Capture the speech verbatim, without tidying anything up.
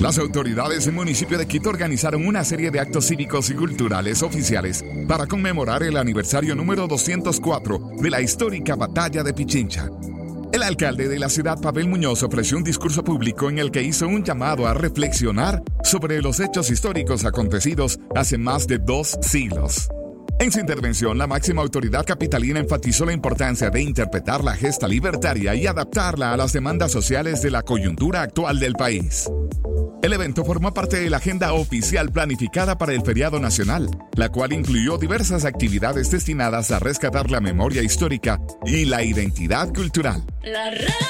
Las autoridades del municipio de Quito organizaron una serie de actos cívicos y culturales oficiales para conmemorar el aniversario número doscientos cuatro de la histórica Batalla de Pichincha. El alcalde de la ciudad, Pavel Muñoz, ofreció un discurso público en el que hizo un llamado a reflexionar sobre los hechos históricos acontecidos hace más de dos siglos. En su intervención, la máxima autoridad capitalina enfatizó la importancia de interpretar la gesta libertaria y adaptarla a las demandas sociales de la coyuntura actual del país. El evento formó parte de la agenda oficial planificada para el feriado nacional, la cual incluyó diversas actividades destinadas a rescatar la memoria histórica y la identidad cultural. La